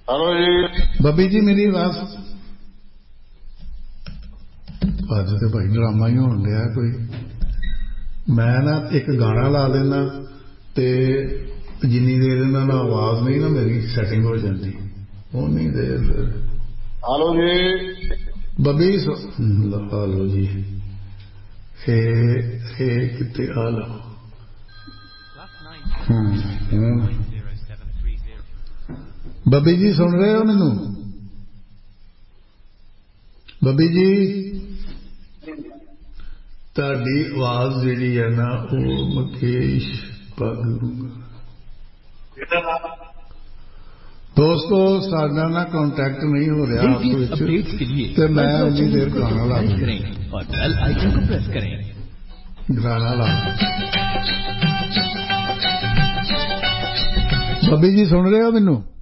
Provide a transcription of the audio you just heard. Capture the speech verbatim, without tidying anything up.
hello जी बबी जी मेरी आवाज अज तो भाई ड्रामा ही होने दिया कोई मैं ना एक गाना ला लेना ते जिन्नी देर इन्हां नाल आवाज नहीं ना मेरी सैटिंग हो जाती उन्नी देर फिर हेलो जी बबी हेलो जी हे हे कितने हालो बबी जी सुन रहे हो मैनू बबी जी ताड़ी आवाज जी है ना वो मुकेश पागलूंगा दोस्तों साडा ना कांटेक्ट नहीं हो रहा आपस तो मैं उन्नी देर गाना ला और बेल आइकन को प्रेस करें गाना ला बबी जी सुन रहे हो मैनू